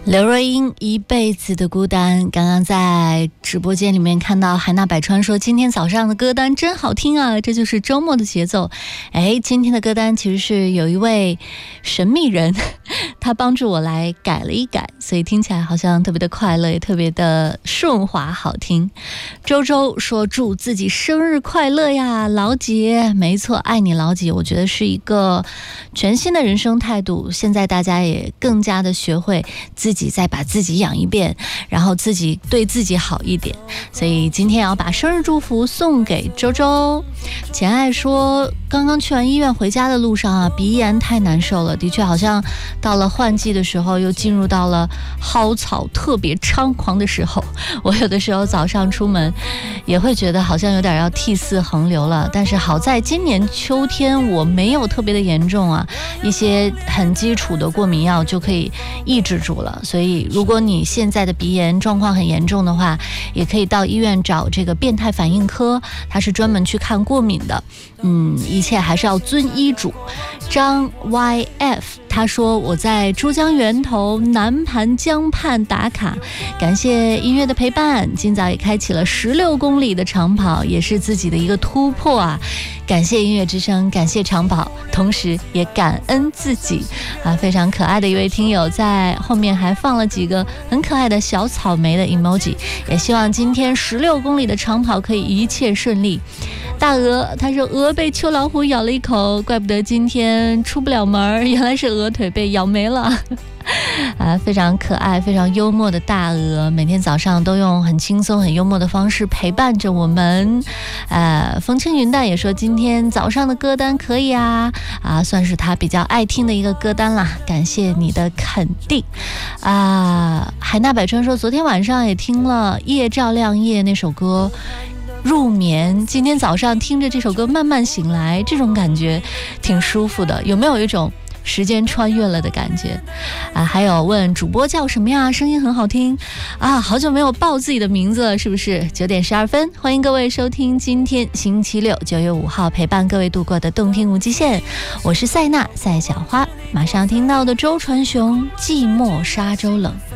刘若英一辈子的孤单。刚刚在直播间里面看到海纳百川说今天早上的歌单真好听啊，这就是周末的节奏。今天的歌单其实是有一位神秘人他帮助我来改了一改，所以听起来好像特别的快乐，也特别的顺滑好听。周周说祝自己生日快乐呀，老姐。没错，爱你老姐，我觉得是一个全新的人生态度。现在大家也更加的学会自己再把自己养一遍，然后自己对自己好一点。所以今天要把生日祝福送给周周。简爱说刚刚去完医院回家的路上啊，鼻炎太难受了，的确好像到了换季的时候又进入到了蒿草特别猖狂的时候。我有的时候早上出门也会觉得好像有点要涕泗横流了，但是好在今年秋天我没有特别的严重啊，一些很基础的过敏药就可以抑制住了。所以如果你现在的鼻炎状况很严重的话，也可以到医院找这个变态反应科，它是专门去看过敏的。一切还是要遵医嘱。张 YF 他说我在珠江源头南盘江畔打卡，感谢音乐的陪伴，今早也开启了16公里的长跑，也是自己的一个突破啊。感谢音乐之声，感谢长跑，同时也感恩自己啊！非常可爱的一位听友在后面还放了几个很可爱的小草莓的 emoji， 也希望今天16公里的长跑可以一切顺利。大鹅他说鹅被秋老虎咬了一口，怪不得今天出不了门，原来是鹅腿被咬没了非常可爱非常幽默的大鹅，每天早上都用很轻松很幽默的方式陪伴着我们。风轻云淡也说今天早上的歌单可以算是他比较爱听的一个歌单啦，感谢你的肯定。海纳百川说昨天晚上也听了夜照亮夜那首歌入眠，今天早上听着这首歌慢慢醒来，这种感觉挺舒服的，有没有一种时间穿越了的感觉还有问主播叫什么呀，声音很好听好久没有报自己的名字了，是不是9点12分？欢迎各位收听今天星期六9月5号陪伴各位度过的动听无极限，我是赛娜赛小花。马上听到的周传雄寂寞沙洲冷。